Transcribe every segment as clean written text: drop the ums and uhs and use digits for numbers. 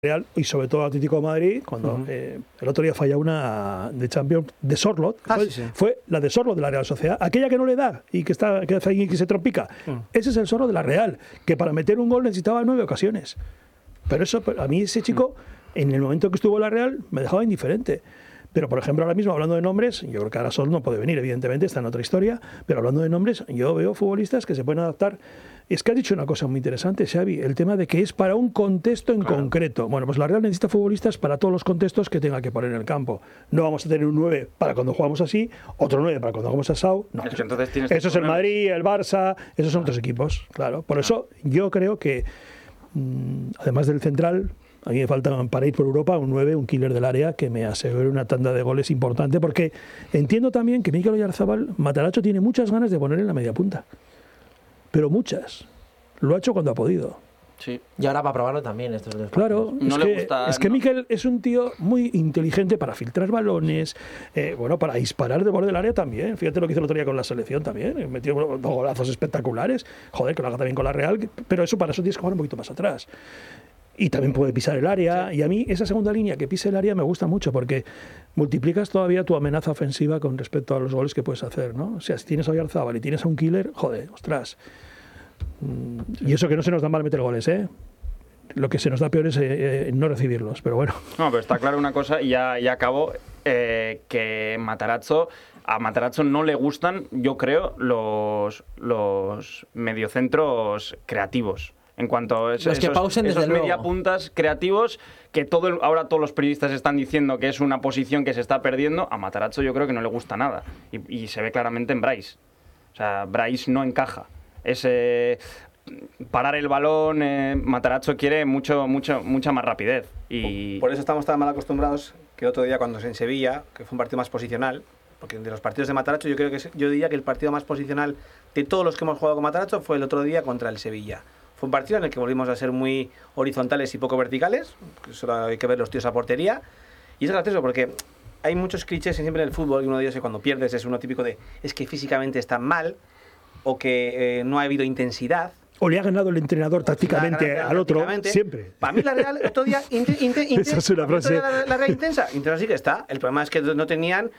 Real y sobre todo Atlético de Madrid, cuando el otro día falla una de Champions de Sorloth, fue la de Sorloth de la Real Sociedad, aquella que no le da y que hace ahí que se trompica. Ese es el Sorloth de la Real, que para meter un gol necesitaba 9 ocasiones. Pero eso, a mí ese chico, en el momento que estuvo en la Real, me dejaba indiferente. Pero, por ejemplo, ahora mismo, hablando de nombres, yo creo que ahora Sol no puede venir, evidentemente, está en otra historia, pero hablando de nombres, yo veo futbolistas que se pueden adaptar. Es que has dicho una cosa muy interesante, Xavi, el tema de que es para un contexto en concreto. Bueno, pues la Real necesita futbolistas para todos los contextos que tenga que poner en el campo. No vamos a tener un 9 para cuando jugamos así, otro 9 para cuando jugamos asado. No, es que entonces tienes eso es el Madrid, el Barça, esos son otros equipos, claro. Por eso yo creo que, además del central, a mí me falta para ir por Europa un 9, un killer del área que me asegure una tanda de goles importante, porque entiendo también que Mikel Oyarzabal, Matarazzo tiene muchas ganas de poner en la media punta, pero muchas. Lo ha hecho cuando ha podido. Sí. Y ahora va a probarlo también estos dos partidos. Claro, no le gusta, es que Mikel es un tío muy inteligente para filtrar balones, bueno, para disparar de borde del área también. Fíjate lo que hizo el otro día con la selección también, metió dos golazos espectaculares. Joder, que lo haga también con la Real, pero eso para eso tienes que jugar un poquito más atrás. Y también puede pisar el área. Sí. Y a mí esa segunda línea que pise el área me gusta mucho porque multiplicas todavía tu amenaza ofensiva con respecto a los goles que puedes hacer, ¿no? O sea, si tienes a Oyarzabal y tienes a un killer, joder, ostras. Y eso que no se nos da mal meter goles, ¿eh? Lo que se nos da peor es no recibirlos, pero bueno. No, pero está claro una cosa, y ya acabo, que a Matarazzo no le gustan, yo creo, los mediocentros creativos. En cuanto a esos mediapuntas creativos, que ahora todos los periodistas están diciendo que es una posición que se está perdiendo, a Matarazzo yo creo que no le gusta nada. Y se ve claramente en Brais. O sea, Brais no encaja. Parar el balón, Matarazzo quiere mucha más rapidez. Y por eso estamos tan mal acostumbrados que el otro día cuando en Sevilla, que fue un partido más posicional, porque de los partidos de Matarazzo yo diría que el partido más posicional de todos los que hemos jugado con Matarazzo fue el otro día contra el Sevilla. Fue un partido en el que volvimos a ser muy horizontales y poco verticales, solo hay que ver los tíos a portería, y es gracioso porque hay muchos clichés siempre en el fútbol, y uno de ellos es cuando pierdes es uno típico de es que físicamente están mal, o que no ha habido intensidad. O le ha ganado el entrenador tácticamente al otro, siempre. Para mí la Real, otro día, esa es una frase. La Real intensa sí que está. El problema es que no tenían,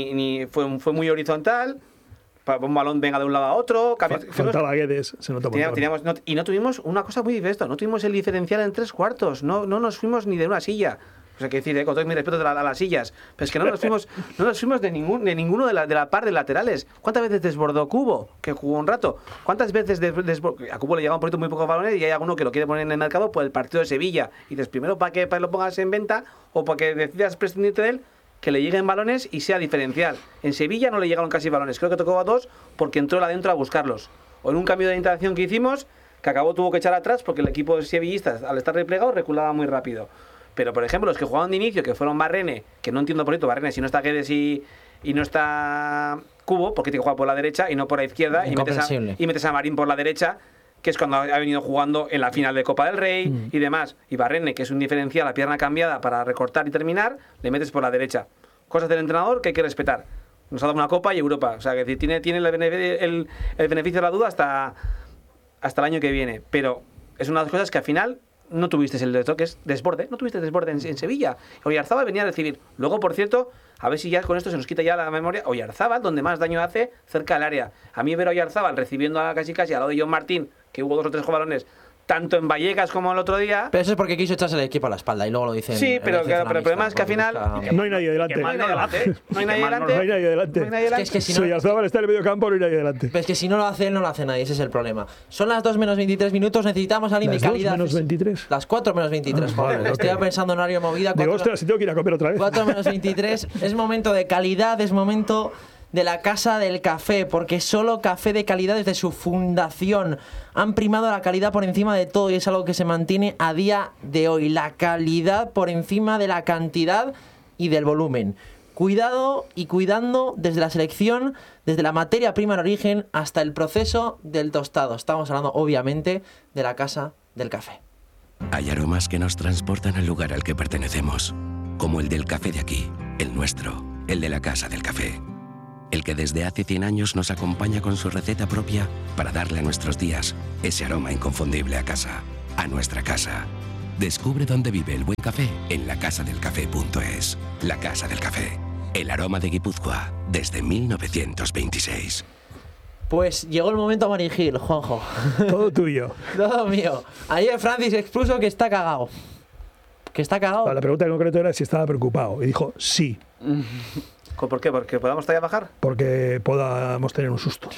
fue muy horizontal, un balón venga de un lado a otro. Faltaba Guedes, se notó y no tuvimos una cosa muy diferente, no tuvimos el diferencial en 3/4, no nos fuimos ni de una silla. O sea, que decir, con todo mi respeto a las sillas, pero es que no nos fuimos de ninguno de la par de laterales. ¿Cuántas veces desbordó Cubo, que jugó un rato? ¿Cuántas veces a Cubo le llegaban por muy pocos balones y hay alguno que lo quiere poner en el mercado por el partido de Sevilla? Y dices, primero para que lo pongas en venta o para que decidas prescindirte de él, que le lleguen balones y sea diferencial. En Sevilla no le llegaron casi balones, creo que tocó a 2 porque entró él adentro a buscarlos. O en un cambio de orientación que hicimos, que tuvo que echar atrás porque el equipo sevillista, al estar replegado, reculaba muy rápido. Pero, por ejemplo, los que jugaban de inicio, que fueron Barrene, que no entiendo por esto, Barrene, si no está Guedes y no está Cubo, porque tiene que jugar por la derecha y no por la izquierda, y metes a Marín por la derecha, que es cuando ha venido jugando en la final de Copa del Rey y demás. Y Barrene, que es un diferencial, la pierna cambiada para recortar y terminar, le metes por la derecha. Cosas del entrenador que hay que respetar. Nos ha dado una Copa y Europa. O sea, que tiene el beneficio de la duda hasta el año que viene. Pero es una de las cosas que al final no tuviste el desborde, no tuviste desborde en Sevilla. Oyarzabal venía a recibir. Luego, por cierto, a ver si ya con esto se nos quita ya la memoria, Oyarzabal, donde más daño hace, cerca del área. A mí ver a Oyarzabal recibiendo casi al lado de John Martín, que hubo 2 o 3 balones, tanto en Vallecas como el otro día. Pero eso es porque quiso echarse el equipo a la espalda y luego lo dicen. Sí, pero el problema es que al final no hay nadie delante. No hay nadie delante. Es que si Oyarzabal está en el medio campo, no hay nadie delante. Pero es que si no lo hace él, no lo hace nadie. Ese es el problema. Son las 2 menos 23 minutos. Necesitamos a alguien de calidad. ¿Las 2 menos 23? Las 4 menos 23. Joder, estoy pensando en horario movida. Digo, ostras, si tengo que ir a comer otra vez. 4 menos 23. Es momento de calidad, es momento de la Casa del Café, porque solo café de calidad desde su fundación han primado la calidad por encima de todo y es algo que se mantiene a día de hoy. La calidad por encima de la cantidad y del volumen. Cuidado y cuidando desde la selección, desde la materia prima en origen hasta el proceso del tostado. Estamos hablando obviamente de la Casa del Café. Hay aromas que nos transportan al lugar al que pertenecemos, como el del café de aquí, el nuestro, el de la Casa del Café. El que desde hace 100 años nos acompaña con su receta propia para darle a nuestros días ese aroma inconfundible a casa, a nuestra casa. Descubre dónde vive el buen café en lacasadelcafé.es. La Casa del Café. El aroma de Guipúzcoa desde 1926. Pues llegó el momento Mari Gil, Juanjo. Todo tuyo. Todo mío. Ayer Francis expuso que está cagado. ¿Que está cagado? La pregunta en concreto era si estaba preocupado. Y dijo sí. ¿Por qué? ¿Porque podamos todavía bajar? Porque podamos tener un susto.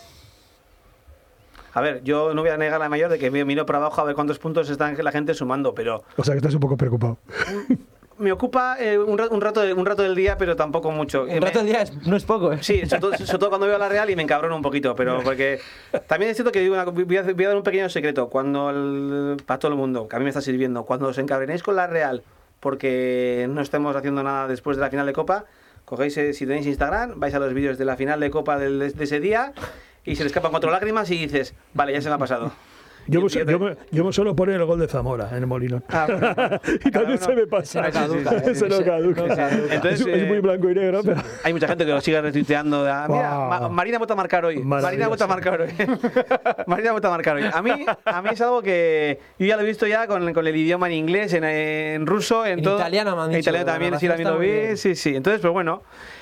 A ver, yo no voy a negar la mayor de que miro para abajo a ver cuántos puntos están la gente sumando, pero... O sea que estás un poco preocupado. Me ocupa un rato del día, pero tampoco mucho. Un rato del día no es poco, ¿eh? Sí, sobre todo cuando veo a la Real y me encabrono un poquito, pero porque... También es cierto que voy a dar un pequeño secreto. Para todo el mundo, que a mí me está sirviendo, cuando os encabrenéis con la Real porque no estemos haciendo nada después de la final de Copa, cogéis, si tenéis Instagram, vais a los vídeos de la final de Copa de ese día... Y se le escapan 4 lágrimas y dices, vale, ya se me ha pasado. Yo me suelo poner el gol de Zamora en el Molinón. Y también se me pasa. Se no caduca. Entonces, es muy blanco y negro. Pero... Hay mucha gente que lo sigue retuiteando. Mira, Marina ha vuelto a marcar hoy. Marina ha vuelto a marcar hoy. Marina ha vuelto a marcar hoy. A mí es algo que yo ya lo he visto ya con el idioma en inglés, en ruso, en todo. Italiano me han dicho. En italiano también, sí, también lo vi. Sí. Entonces, pues bueno,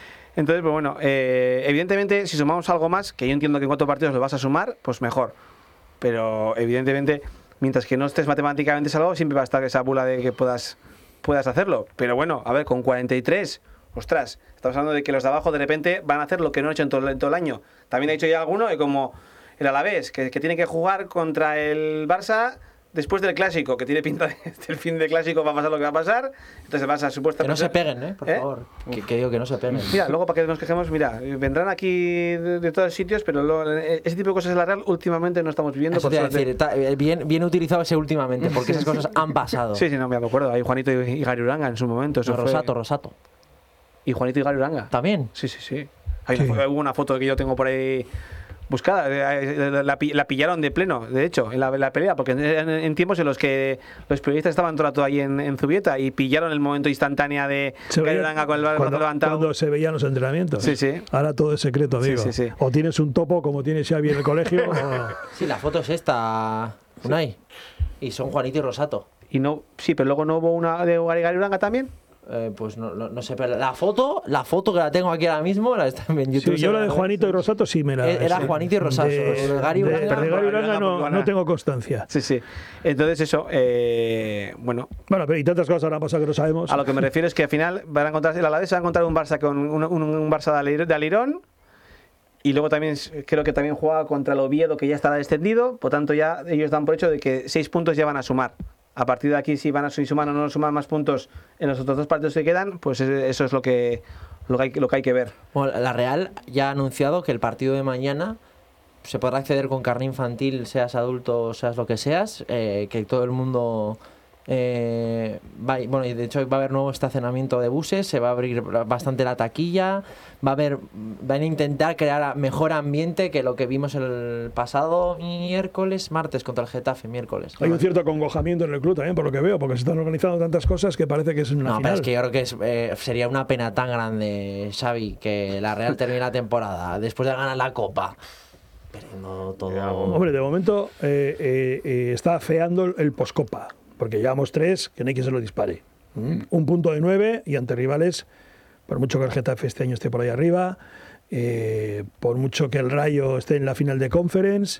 evidentemente, si sumamos algo más, que yo entiendo que en 4 partidos lo vas a sumar, pues mejor. Pero, evidentemente, mientras que no estés matemáticamente salvado, siempre va a estar esa bula de que puedas hacerlo. Pero bueno, a ver, con 43, ostras, estamos hablando de que los de abajo de repente van a hacer lo que no han hecho en todo el año. También ha dicho ya alguno, como el Alavés, que tiene que jugar contra el Barça después del Clásico, que tiene pinta de que el fin del Clásico va a pasar lo que va a pasar. Entonces el Barça supuestamente... Que no se peguen, por favor. Que digo que no se peguen. Mira, luego para que nos quejemos, mira, vendrán aquí de todos sitios, pero ese tipo de cosas en la Real últimamente no estamos viviendo. Eso te iba a decir, bien utilizado ese últimamente, porque esas cosas han pasado. Sí, no me acuerdo. Hay Juanito y Gary Uranga en su momento. Eso Rosato. ¿Y Juanito y Gary Uranga? ¿También? Sí. Hubo una foto que yo tengo por ahí buscada, la pillaron de pleno, de hecho, en la pelea, porque en tiempos en los que los periodistas estaban todo el rato ahí en Zubieta y pillaron el momento instantáneo de Gary Uranga con el brazo levantado. Cuando se veían los entrenamientos. Sí. Ahora todo es secreto, amigo. Sí. O tienes un topo como tiene Xavi en el colegio. Sí, la foto es esta, Unai. Y son Juanito y Rosato. Pero luego no hubo una de Gary Uranga también. Pues no sé, pero la foto que la tengo aquí ahora mismo, la está en YouTube. Sí, yo la de Juanito y Rosato sí me la... Era Juanito y Rosato. De Gary Uranga no tengo constancia. Sí. Entonces eso, bueno, pero y tantas cosas habrán pasado que no sabemos. A lo que me refiero es que al final van a encontrar, el Alavés va a encontrar un Barça con un Barça de Alirón. Y luego también creo que también juega contra el Oviedo, que ya estará descendido. Por tanto, ya ellos dan por hecho de que 6 puntos ya van a sumar. A partir de aquí, si van a sumar o no sumar más puntos en los otros 2 partidos que quedan, pues eso es lo que hay que ver. Bueno, la Real ya ha anunciado que el partido de mañana se podrá acceder con carné infantil, seas adulto, seas lo que seas, que todo el mundo... y de hecho va a haber nuevo estacionamiento de buses, se va a abrir bastante la taquilla, van a intentar crear mejor ambiente que lo que vimos el pasado martes contra el Getafe, miércoles. Hay un cierto acongojamiento en el club también, por lo que veo, porque se están organizando tantas cosas que parece que es una final. Pero es que yo creo que sería una pena tan grande, Xavi, que la Real termine la temporada después de ganar la Copa perdiendo todo. Hombre, de momento está afeando el poscopa, porque llevamos 3, que no hay quien se lo dispare. Un punto de 9 y ante rivales, por mucho que el Getafe este año esté por ahí arriba, por mucho que el Rayo esté en la final de Conference,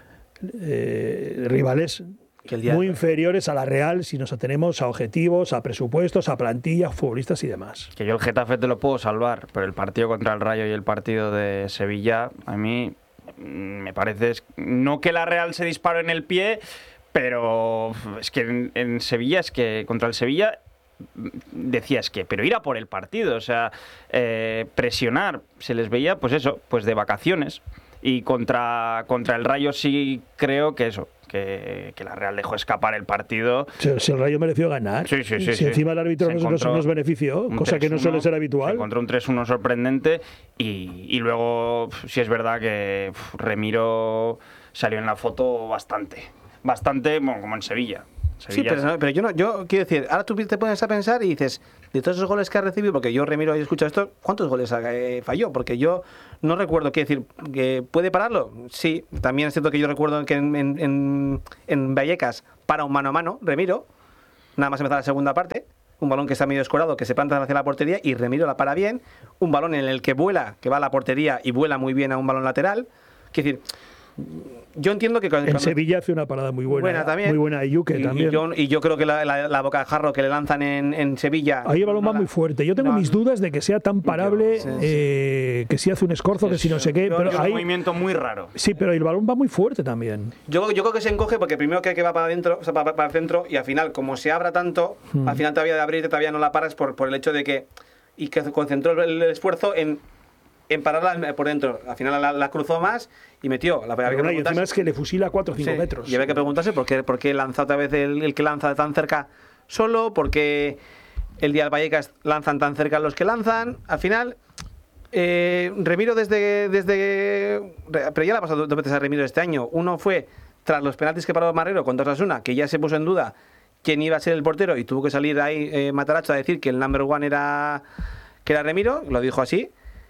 rivales muy inferiores a la Real si nos atenemos a objetivos, a presupuestos, a plantillas, futbolistas y demás. Que yo el Getafe te lo puedo salvar, pero el partido contra el Rayo y el partido de Sevilla, a mí me parece, no que la Real se dispare en el pie, pero es que en Sevilla, es que contra el Sevilla decías que, pero ir a por el partido, o sea, presionar, se les veía, pues eso, pues de vacaciones. Y contra el Rayo sí creo que eso, que la Real dejó escapar el partido. Si el Rayo mereció ganar. Sí. Si encima el árbitro nos benefició, cosa que no suele ser habitual. Se encontró un 3-1 sorprendente y luego sí es verdad que Remiro salió en la foto bastante, bueno, como en Sevilla. Sí, pero yo quiero decir, ahora tú te pones a pensar y dices, de todos esos goles que ha recibido, porque yo Remiro he escuchado esto, ¿cuántos goles falló? Porque yo no recuerdo, quiero decir, que ¿puede pararlo? Sí, también es cierto que yo recuerdo que en Vallecas para un mano a mano, Remiro, nada más empezar la segunda parte, un balón que está medio escorado, que se planta hacia la portería y Remiro la para bien, un balón en el que vuela, que va a la portería y vuela muy bien a un balón lateral. Quiero decir, yo entiendo que en Sevilla hace una parada muy buena también, muy buena Yuke también. Y yo creo que la bocajarro que le lanzan en Sevilla, ahí el balón va muy fuerte. Yo tengo mis dudas de que sea tan parable, que si hace un escorzo, que si no sé qué, pero hay un movimiento muy raro. Sí, pero el balón va muy fuerte también. Yo creo que se encoge porque primero que va para adentro, o sea, para el centro, y al final, como se abra tanto, al final todavía de abrirte todavía no la paras por el hecho de que concentró el esfuerzo en pararla por dentro. Al final la cruzó más y metió. Y encima es que le fusila 4 o 5 metros. Y había que preguntarse por qué lanza otra vez el que lanza tan cerca solo, porque el día del Vallecas lanzan tan cerca los que lanzan. Al final, Remiro pero ya le ha pasado 2 veces a Remiro este año. Uno fue tras los penaltis que paró Marrero contra Osasuna, que ya se puso en duda quién iba a ser el portero y tuvo que salir ahí Matarazzo a decir que el number one era Remiro, lo dijo así.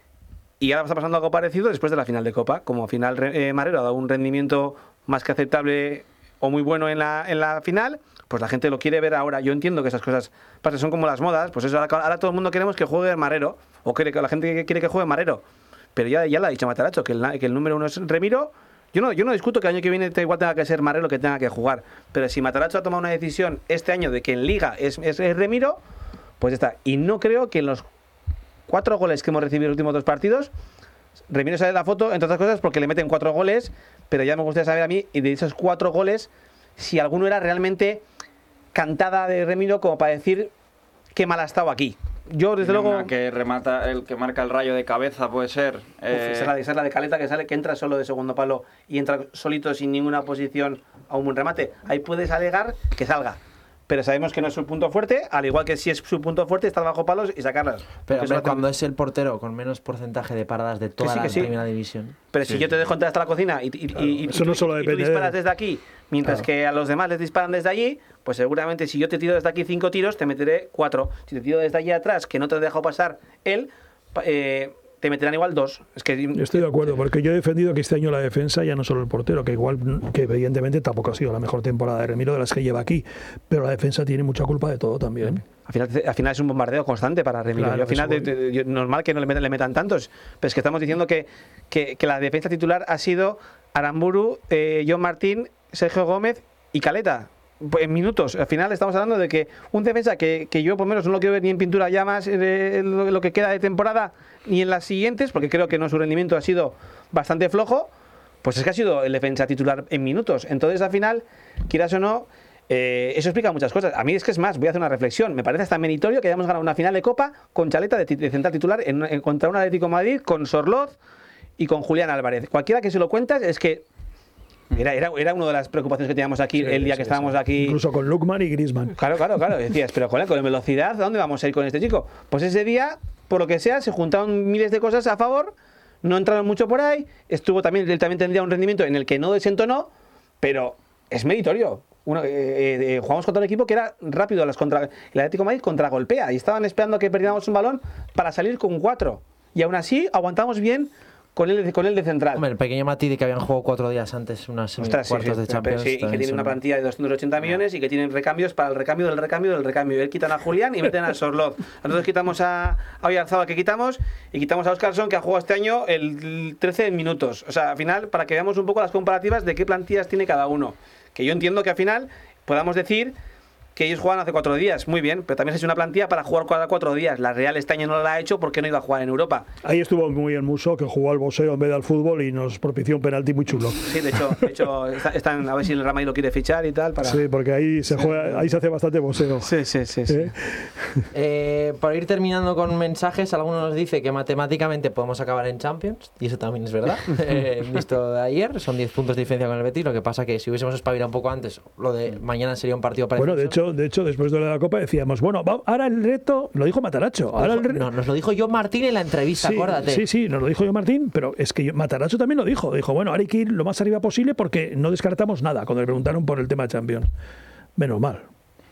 Y ahora está pasando algo parecido después de la final de Copa. Como final Marrero ha dado un rendimiento más que aceptable o muy bueno en la final, pues la gente lo quiere ver ahora. Yo entiendo que esas cosas son como las modas, pues eso, ahora todo el mundo queremos que juegue Marrero, o la gente quiere que juegue Marrero. Pero ya lo ha dicho Matarazzo, que el número 1 es Remiro. Yo no discuto que el año que viene igual tenga que ser Marrero que tenga que jugar, pero si Matarazzo ha tomado una decisión este año de que en Liga es Remiro, pues ya está. Y no creo que en los 4 goles que hemos recibido en los últimos 2 partidos, Remiro sale de la foto, entre otras cosas, porque le meten 4 goles, pero ya me gustaría saber a mí, y de esos 4 goles, si alguno era realmente cantada de Remiro como para decir qué mal ha estado aquí. Yo, desde luego... Una que remata, el que marca el rayo de cabeza, puede ser. Esa es la de Caleta, que entra solo de segundo palo y entra solito sin ninguna posición a un buen remate. Ahí puedes alegar que salga. Pero sabemos que no es su punto fuerte, al igual que si es su punto fuerte, estar bajo palos y sacarlas. Pero hombre, cuando es el portero con menos porcentaje de paradas de toda la primera división. Pero si yo te dejo entrar hasta la cocina y eso no solo depende tú disparas desde aquí, mientras que a los demás les disparan desde allí, pues seguramente si yo te tiro desde aquí 5 tiros, te meteré 4. Si te tiro desde allí atrás, que no te he dejado pasar él, te meterán igual 2. Es que yo estoy de acuerdo, porque yo he defendido que este año la defensa, ya no solo el portero, que evidentemente tampoco ha sido la mejor temporada de Remiro de las que lleva aquí, pero la defensa tiene mucha culpa de todo también. Al final es un bombardeo constante para Remiro. Claro, al final normal que no le metan tantos, pero es que estamos diciendo que la defensa titular ha sido Aramburu, John Martín, Sergio Gómez y Caleta. En minutos, al final estamos hablando de que un defensa que yo por lo menos no lo quiero ver ni en pintura ya más lo que queda de temporada ni en las siguientes, porque creo que su rendimiento ha sido bastante flojo, pues es que ha sido el defensa titular en minutos. Entonces al final, quieras o no, eso explica muchas cosas. A mí es que es más, voy a hacer una reflexión, me parece hasta meritorio que hayamos ganado una final de Copa con Caleta de central titular contra un Atlético de Madrid con Sorloz y con Julián Álvarez. Cualquiera que se lo cuentas es que era una de las preocupaciones que teníamos aquí el día que estábamos aquí. Incluso con Lukman y Griezmann. Claro. Decías, pero con velocidad, ¿a dónde vamos a ir con este chico? Pues ese día, por lo que sea, se juntaron miles de cosas a favor, no entraron mucho por ahí, él también tendría un rendimiento en el que no desentonó, pero es meritorio. Jugamos contra un equipo que era rápido, el Atlético de Madrid contragolpea y estaban esperando a que perdiéramos un balón para salir con 4. Y aún así aguantamos bien con él de central. Hombre, el pequeño Matidi que habían jugado 4 días antes unas cuartos de Champions. Sí, y que tiene una plantilla de 280 millones y que tienen recambios para el recambio del recambio. Él quitan a Julián y meten a Sorloz. Nosotros quitamos a Oyarzabal y quitamos a Óscarsson, que ha jugado este año el 13 minutos. O sea, al final, para que veamos un poco las comparativas de qué plantillas tiene cada uno. Que yo entiendo que al final podamos decir que ellos juegan hace 4 días, muy bien, pero también se ha hecho una plantilla para jugar cada 4 días. La Real este año no la ha hecho porque no iba a jugar en Europa. Ahí estuvo muy el Muso, que jugó al boxeo en vez del fútbol y nos propició un penalti muy chulo. Sí, de hecho están a ver si el Real Madrid lo quiere fichar y tal. Sí, porque ahí se juega, ahí se hace bastante boxeo. Sí. Para ir terminando con mensajes, alguno nos dice que matemáticamente podemos acabar en Champions, y eso también es verdad. Visto de ayer, son 10 puntos de diferencia con el Betis, lo que pasa que si hubiésemos espabilado un poco antes, lo de mañana sería un partido parecido. Bueno, de hecho, después de la Copa decíamos, bueno, ahora el reto, lo dijo Matarazzo. No, nos lo dijo John Martín en la entrevista, sí, acuérdate. Sí, nos lo dijo John Martín, pero es que Matarazzo también lo dijo. Dijo, bueno, ahora hay que ir lo más arriba posible porque no descartamos nada, cuando le preguntaron por el tema de Champions. Menos mal.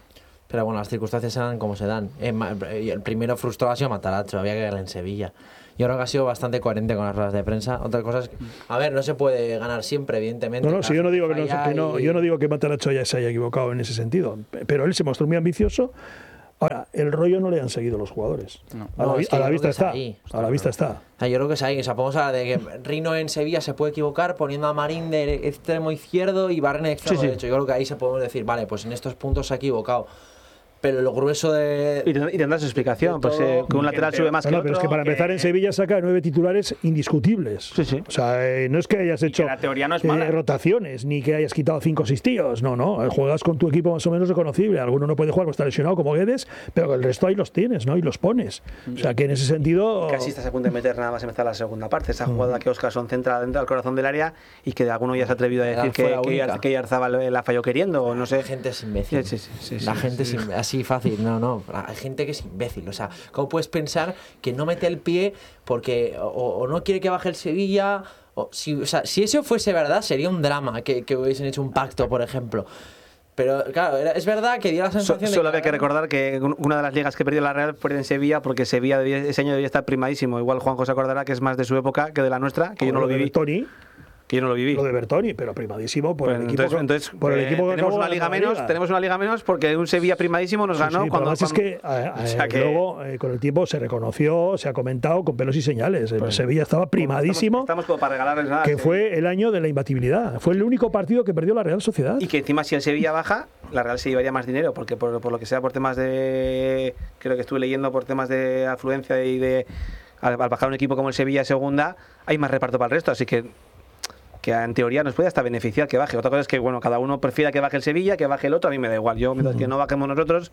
Pero bueno, las circunstancias eran como se dan. El primero frustrado ha sido Matarazzo, había que verle en Sevilla. Yo creo que ha sido bastante coherente con las ruedas de prensa. Otra cosa es que, a ver, no se puede ganar siempre, evidentemente. No, si yo no digo yo no digo que Matarazzo ya se haya equivocado en ese sentido, pero él se mostró muy ambicioso. Ahora, el rollo no le han seguido los jugadores. No. A la vista está. A la vista está. O sea, yo creo que es ahí. O sea, podemos hablar de que Rino en Sevilla se puede equivocar poniendo a Marín de extremo izquierdo y Barren de extremo derecho. Yo creo que ahí se podemos decir, vale, pues en estos puntos se ha equivocado. Pero lo grueso de... Y tendrás su explicación, pues que un lateral sube más que otro. Pero es que para empezar en Sevilla saca 9 titulares indiscutibles. Sí. O sea, no es que hayas hecho la teoría no es mala. Rotaciones, ni que hayas quitado 5 o 6 tíos. No. Juegas con tu equipo más o menos reconocible. Alguno no puede jugar porque está lesionado como Guedes, pero el resto ahí los tienes, ¿no? Y los pones. O sea, que en ese sentido... Casi estás a punto de meter nada más empezar la segunda parte. Esa jugada que Óscarson centra dentro del corazón del área y que alguno ya se ha atrevido a decir que Yarzábal la falló queriendo o no sé. La gente es imbécil. La gente es así fácil, no. Hay gente que es imbécil. O sea, ¿cómo puedes pensar que no mete el pie porque o no quiere que baje el Sevilla? Si eso fuese verdad, sería un drama que hubiesen hecho un pacto, por ejemplo. Pero claro, es verdad que dio la sensación Solo había que recordar que una de las ligas que perdió la Real fue en Sevilla, porque Sevilla ese año debía estar primadísimo. Igual Juanjo se acordará que es más de su época que de la nuestra, que yo no lo viví. Que yo no lo viví. Lo de Bertoni, pero primadísimo por el equipo. Entonces, tenemos una liga menos. Tenemos una liga menos porque un Sevilla primadísimo nos ganó. Es que luego con el tiempo se reconoció, se ha comentado con pelos y señales. El Sevilla estaba primadísimo. Estamos como para regalarles nada. Que fue el año de la imbatibilidad. Fue el único partido que perdió la Real Sociedad. Y que encima si el Sevilla baja, la Real se llevaría más dinero, porque por lo que sea, por temas de, creo que estuve leyendo, por temas de afluencia y de al bajar un equipo como el Sevilla segunda, hay más reparto para el resto, así que en teoría nos puede hasta beneficiar que baje. Otra cosa es que, bueno, cada uno prefiera que baje el Sevilla, que baje el otro, a mí me da igual. Yo, mientras que no bajemos nosotros,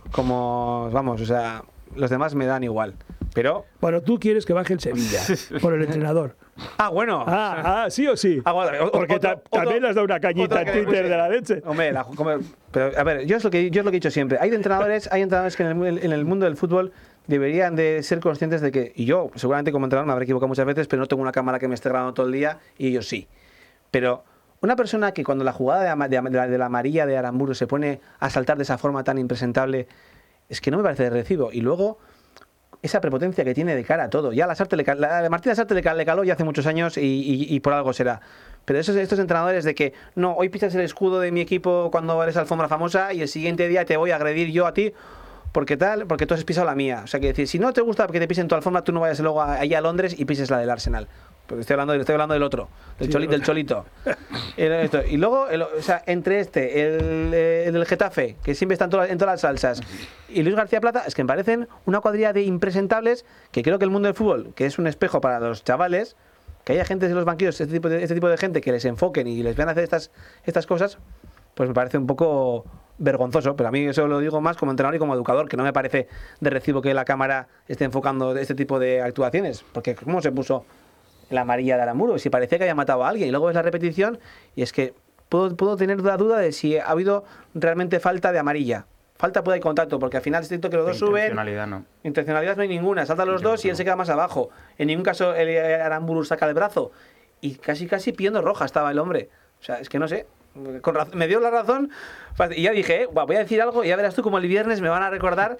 como, vamos, o sea, los demás me dan igual. Pero... Bueno, tú quieres que baje el Sevilla, por el entrenador. Bueno. Sí o sí. Porque también le has dado una cañita en Twitter de la leche. Hombre, pero a ver, yo es lo que he dicho siempre. Hay entrenadores que en el mundo del fútbol deberían de ser conscientes de que, y yo seguramente como entrenador me habré equivocado muchas veces, pero no tengo una cámara que me esté grabando todo el día, y ellos sí. Pero una persona que cuando la jugada de la amarilla de Aramburu se pone a saltar de esa forma tan impresentable, es que no me parece de recibo. Y luego, esa prepotencia que tiene de cara a todo. Ya la de Martín Lasarte le caló ya hace muchos años y por algo será. Pero estos entrenadores de que, no, hoy pisas el escudo de mi equipo cuando eres alfombra famosa y el siguiente día te voy a agredir yo a ti, porque tú has pisado la mía. O sea, que decir, si no te gusta que te pisen tu alfombra, tú no vayas luego allí a Londres y pises la del Arsenal. Porque estoy hablando del otro, del Cholito. Y luego, entre el del Getafe, que siempre está en todas las salsas, y Luis García Plaza, es que me parecen una cuadrilla de impresentables que creo que el mundo del fútbol, que es un espejo para los chavales, que haya gente en los banquillos, este tipo de gente que les enfoquen y les vean hacer estas cosas, pues me parece un poco vergonzoso, pero a mí eso lo digo más como entrenador y como educador, que no me parece de recibo que la cámara esté enfocando este tipo de actuaciones, porque ¿cómo se puso la amarilla de Aramburu? Si parecía que había matado a alguien, y luego ves la repetición y es que puedo tener la duda de si ha habido realmente falta de amarilla. Falta puede haber contacto, porque al final es cierto que los dos suben. Intencionalidad no hay ninguna, saltan los dos y él se queda más abajo. En ningún caso el Aramburu saca el brazo y casi pidiendo roja estaba el hombre. O sea, es que no sé. Me dio la razón y ya dije, voy a decir algo y ya verás tú como el viernes me van a recordar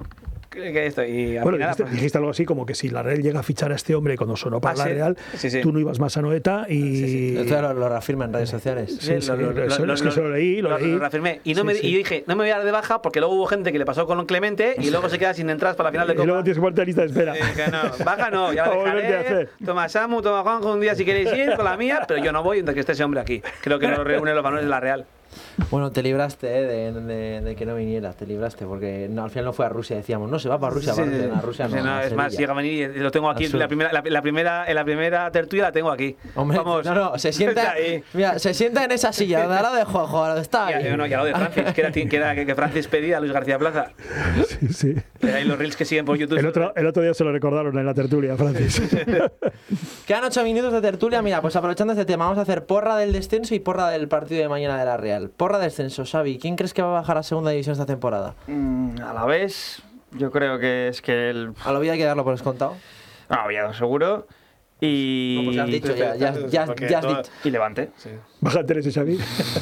que esto. Y bueno, dijiste algo así como que si la Real llega a fichar a este hombre cuando sonó para la Real, tú no ibas más a Noeta y... Esto lo reafirma en redes sociales. Es que lo leí. Lo reafirmé. Y yo dije, no me voy a dar de baja porque luego hubo gente que le pasó con Clemente y luego se queda sin entradas para la final de Copa. Y luego tienes que ponerte a lista de espera. Baja no, ya lo dejaré. Toma Samu, toma Juanjo un día si queréis ir con la mía, pero yo no voy mientras que esté ese hombre aquí. Creo que nos reúne los valores de la Real. Bueno, te libraste de que no viniera, te libraste, porque al final no fue a Rusia, decíamos, no se va para Rusia, a Rusia no. Es más, llega a venir y lo tengo aquí, en la primera tertulia la tengo aquí. Hombre, vamos, se sienta en esa silla, donde lo de Juanjo, donde está ahí. Ya lo de Francis, que Francis pedía a Luis García Plaza. Sí. Hay los reels que siguen por YouTube. El otro día se lo recordaron en la tertulia, Francis. Quedan 8 minutos de tertulia, mira, pues aprovechando este tema, vamos a hacer porra del descenso y porra del partido de mañana de la Real. Porra descenso, Xavi. ¿Quién crees que va a bajar a segunda división esta temporada? A la vez, yo creo que es que ¿A lo Oviedo hay que darlo por descontado? Oviedo seguro. Y... No, pues ya has dicho, ya has dicho. Y Levante. Sí. Bájate ese, Xavi.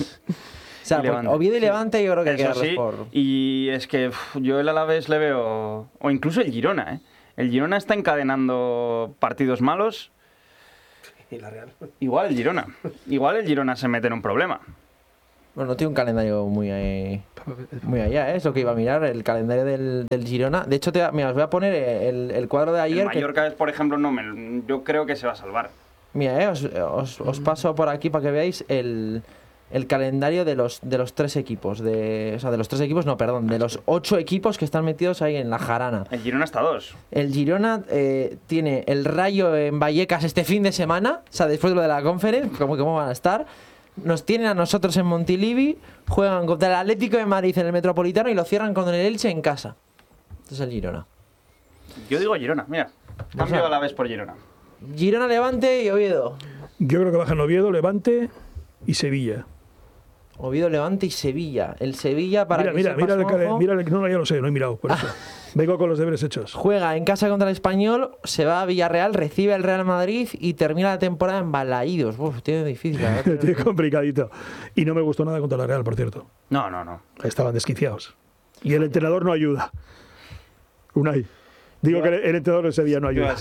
O sea, Oviedo y Levante yo creo que hay que darlos por... Y es que yo el Alavés le veo... O incluso el Girona, el Girona está encadenando partidos malos. ¿Y la Real? Igual el Girona se mete en un problema. Bueno, no tiene un calendario muy allá, ¿eh? Es lo que iba a mirar, el calendario del Girona. De hecho, mira, os voy a poner el cuadro de ayer. El Mallorca, por ejemplo, yo creo que se va a salvar. Mira, os paso por aquí para que veáis el calendario de los 3 equipos. De los 8 equipos que están metidos ahí en la jarana. El Girona está 2. El Girona tiene el Rayo en Vallecas este fin de semana, o sea, después de lo de la Conference, ¿cómo van a estar? Nos tienen a nosotros en Montilivi, juegan contra el Atlético de Madrid en el Metropolitano y lo cierran con el Elche en casa. Este es el Girona. Yo digo Girona, mira. Cambio a la vez por Girona. Girona, Levante y Oviedo. Yo creo que bajan Oviedo, Levante y Sevilla. Oviedo, Levante y Sevilla. El Sevilla para mira, no, ya lo sé, no he mirado, por eso. Vengo con los deberes hechos. Juega en casa contra el Español, se va a Villarreal, recibe el Real Madrid y termina la temporada en Balaídos. Tiene difícil. Tiene complicadito. Y no me gustó nada contra la Real, por cierto. No. Estaban desquiciados. Y el entrenador no ayuda. Unai. Digo que el entrenador de Sevilla no ayuda.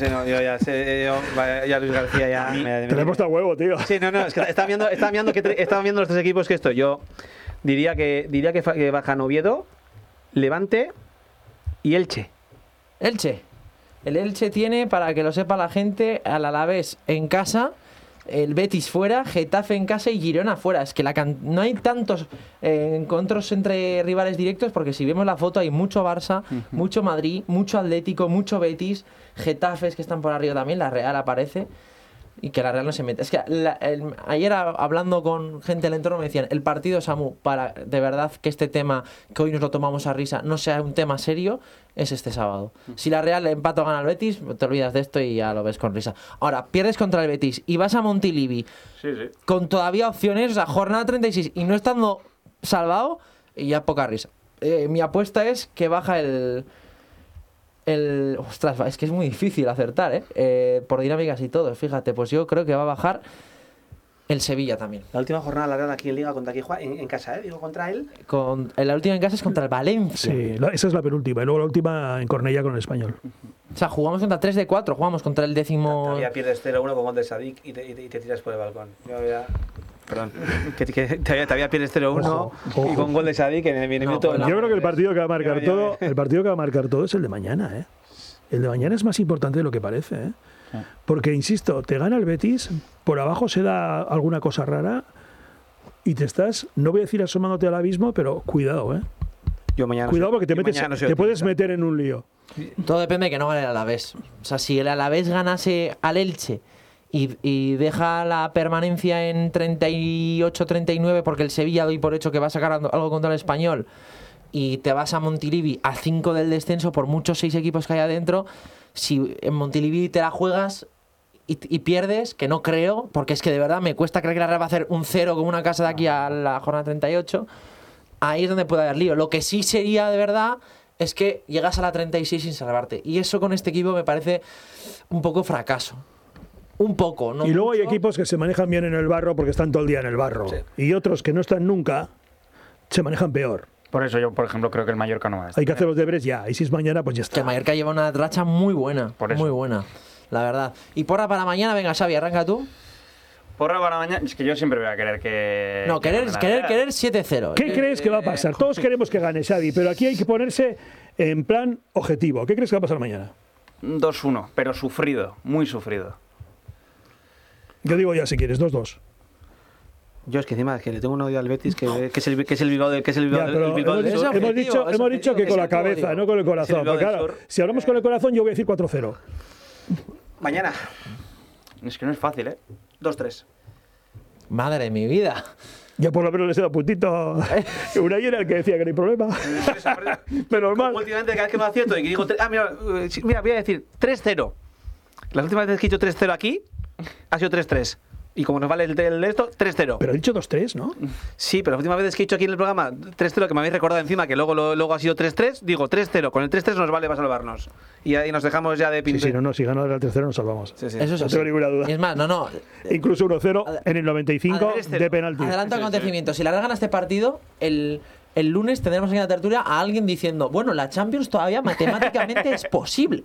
Ya Luis García ya... Te le he puesto a huevo, tío. Sí, no, es que estaba viendo los 3 equipos que yo diría que bajan Oviedo, Levante y Elche. El Elche tiene, para que lo sepa la gente, al Alavés en casa, el Betis fuera, Getafe en casa y Girona fuera. Es que no hay tantos encuentros entre rivales directos, porque si vemos la foto hay mucho Barça, mucho Madrid, mucho Atlético, mucho Betis, Getafes que están por arriba también, la Real aparece. Y que la Real no se mete. Es que ayer hablando con gente del entorno me decían, el partido, Samu, para de verdad que este tema, que hoy nos lo tomamos a risa, no sea un tema serio, es este sábado. Si la Real empata o gana al Betis, te olvidas de esto y ya lo ves con risa. Ahora, pierdes contra el Betis y vas a Montilivi con todavía opciones, o sea, jornada 36 y no estando salvado, y ya poca risa. Mi apuesta es que baja ostras, es que es muy difícil acertar, por dinámicas y todo. Fíjate, pues yo creo que va a bajar el Sevilla también. La última jornada la Real aquí en Liga contra quién juega, en casa, digo, contra él. La última en casa es contra el Valencia. Sí, esa es la penúltima. Y luego la última en Cornellá con el Español. O sea, jugamos contra 3 de 4, jugamos contra el 10º. Todavía pierdes 0-1 con gol de Sadik y te tiras por el balcón. Perdón, que todavía pierdes 0-1 y con gol de Sadik en el minuto. Yo creo que el partido que va a marcar todo, el partido que va a marcar todo es el de mañana, El de mañana es más importante de lo que parece, Porque, insisto, te gana el Betis, por abajo se da alguna cosa rara y te estás, no voy a decir asomándote al abismo, pero cuidado, Yo mañana cuidado porque te puedes meter en un lío. Todo depende de que no gane el Alavés. O sea, si el Alavés ganase al Elche y deja la permanencia en 38-39 porque el Sevilla doy por hecho que va a sacar algo contra el Español y te vas a Montilivi a 5 del descenso por muchos 6 equipos que hay adentro, si en Montilivi te la juegas y pierdes, que no creo, porque es que de verdad me cuesta creer que la Real va a hacer un 0 como una casa de aquí a la jornada 38, ahí es donde puede haber lío. Lo que sí sería de verdad es que llegas a la 36 sin salvarte, y eso con este equipo me parece un poco fracaso. Un poco, ¿no? Y luego hay equipos que se manejan bien en el barro porque están todo el día en el barro. Sí. Y otros que no están nunca se manejan peor. Por eso yo, por ejemplo, creo que el Mallorca no va a estar. Hay que hacer los deberes ya. Y si es mañana, pues ya está. Que el Mallorca lleva una racha muy buena. Muy buena, la verdad. Y porra para mañana, venga, Xavi, arranca tú. Porra para mañana, es que yo siempre voy a querer que... No, querer 7-0. ¿Qué crees que va a pasar? Todos queremos que gane, Xavi, pero aquí hay que ponerse en plan objetivo. ¿Qué crees que va a pasar mañana? 2-1, pero sufrido, muy sufrido. Yo digo ya, si quieres, 2-2. Yo es que encima que le tengo un odio al Betis que es el Bilbao del Sur. Hemos dicho que con la cabeza, no con el corazón. Porque claro, si hablamos con el corazón, yo voy a decir 4-0. Mañana. Es que no es fácil, 2-3. Madre de mi vida. Yo por lo menos les he dado puntito. Unai era el que decía que no hay problema. Menos mal. Últimamente, cada vez que no acierto y que digo... mira, voy a decir 3-0. Las últimas veces que he dicho 3-0 aquí, ha sido 3-3. Y como nos vale el de esto, 3-0. Pero he dicho 2-3, ¿no? Sí, pero las últimas veces que he dicho aquí en el programa 3-0, que me habéis recordado encima que luego ha sido 3-3, digo 3-0. Con el 3-3 nos vale para salvarnos. Y ahí nos dejamos ya de pintar. Sí, no, si gana el 3-0 nos salvamos. Sí. Eso no tengo ninguna duda. Y es más, no. Incluso 1-0 en el 95 de penalti. Adelanto acontecimiento. Si la Real gana este partido, el lunes tendremos aquí en la tertulia a alguien diciendo, bueno, la Champions todavía matemáticamente es posible.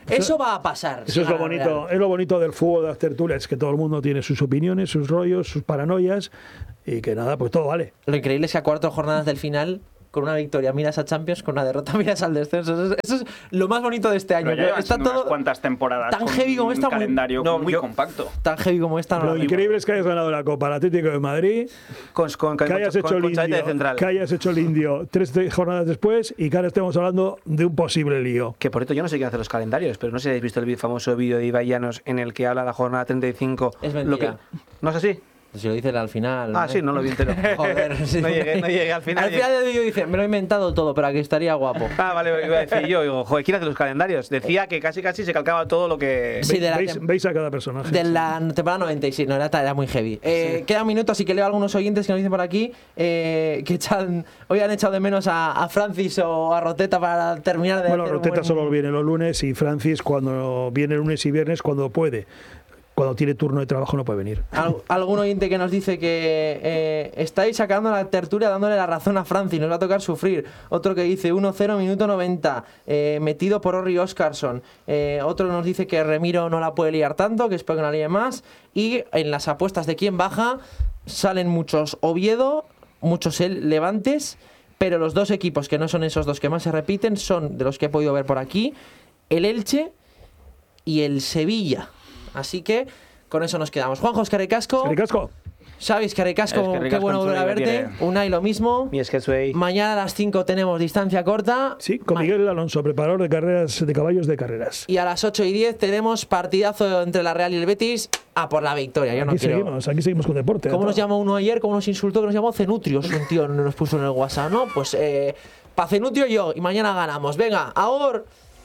Eso va a pasar. Eso es lo bonito del fútbol de las tertulias, que todo el mundo tiene sus opiniones, sus rollos, sus paranoias, y que nada, pues todo vale. Lo increíble es que a 4 jornadas del final, con una victoria miras a Champions, con una derrota miras al descenso. Eso es lo más bonito de este año. Está todo unas cuantas temporadas tan heavy como esta, un calendario muy compacto. Tan heavy como esta. Lo increíble es que hayas ganado la Copa, el Atlético de Madrid, que hayas hecho el indio 3 jornadas después y que ahora estemos hablando de un posible lío. Que por esto yo no sé quién hace los calendarios, pero no sé si habéis visto el famoso vídeo de Ibai Llanos en el que habla la jornada 35. Es mentira. ¿No es así? Si lo dice al final. Ah, sí, no lo vi entero. Joder, sí. No llegué al final. Al final del vídeo dice, me lo he inventado todo, pero aquí estaría guapo. Ah, vale, iba a decir yo, digo, joder, ¿quién hace los calendarios? Decía que casi se calcaba todo lo que... Sí, veis a cada personaje. De la temporada 96, no, era muy heavy. Queda un minuto, así que leo a algunos oyentes que nos dicen por aquí que hoy han echado de menos a Francis o a Roteta para terminar de... Bueno, Roteta solo viene los lunes y Francis cuando viene lunes y viernes cuando puede. Cuando tiene turno de trabajo no puede venir. Algún oyente que nos dice que estáis sacando la tertulia dándole la razón a Francis, nos va a tocar sufrir. Otro que dice 1-0, minuto 90, metido por Orri Óscarsson. Otro nos dice que Remiro no la puede liar tanto, que espero que no la líe más. Y en las apuestas de quién baja salen muchos Oviedo, muchos Levantes, pero los 2 equipos que no son esos 2 que más se repiten son, de los que he podido ver por aquí, el Elche y el Sevilla. Así que con eso nos quedamos. Juanjo, Escarricasco. Xavi, Escarricasco, qué bueno volver a verte. Unai, lo mismo. Mañana a las 5 tenemos distancia corta. Sí, con Miguel Alonso, preparador de carreras de caballos de carreras. Y a las 8:10 tenemos partidazo entre la Real y el Betis a por la victoria. Aquí seguimos con deporte. ¿Cómo nos llamó uno ayer? ¿Cómo nos insultó? Que nos llamó Cenutrios. Un tío nos puso en el WhatsApp, ¿no? Pues pa' Cenutrio yo. Y mañana ganamos. Venga, ahora.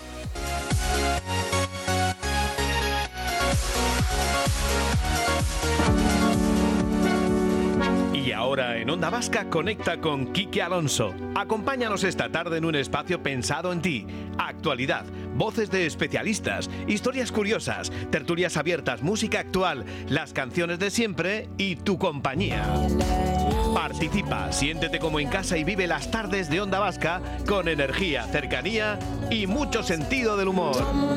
Y ahora en Onda Vasca conecta con Quique Alonso. Acompáñanos esta tarde en un espacio pensado en ti. Actualidad, voces de especialistas, historias curiosas, tertulias abiertas, música actual, las canciones de siempre y tu compañía. Participa, siéntete como en casa y vive las tardes de Onda Vasca con energía, cercanía y mucho sentido del humor.